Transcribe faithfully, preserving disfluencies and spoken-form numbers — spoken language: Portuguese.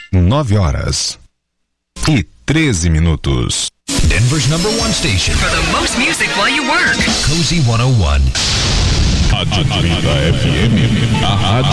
Nove horas e treze minutos. Denver's number one station for the most music while you work. Cozy cento e um. Rádio trinta F M, a rádio